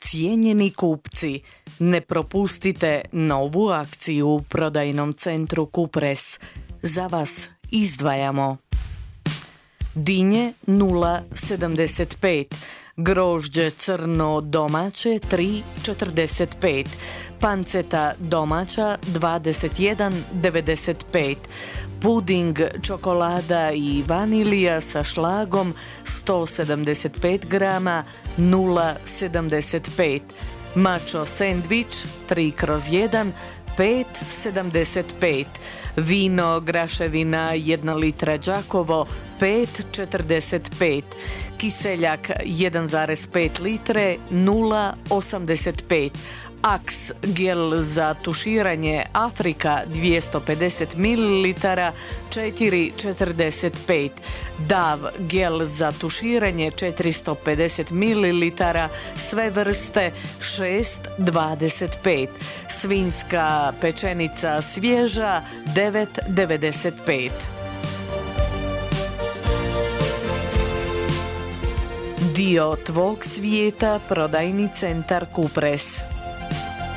Cijenjeni kupci, ne propustite novu akciju u prodajnom centru Kupres. Za vas izdvajamo dinje 0,75, grožđe crno domaće 3,45, panceta domaća 21,95, puding čokolada i vanilija sa šlagom 175 grama 0,75, mačo sendvič 3/1 5,75, vino graševina 1 litra Đakovo 5,45, kiseljak 1,5 litre 0,85, Axe gel za tuširanje Afrika 250 ml 4,45, Dav gel za tuširanje 450 ml sve vrste 6,25, svinjska pečenica svježa 9,95. Dio tvog svijeta, prodajni centar Kupres.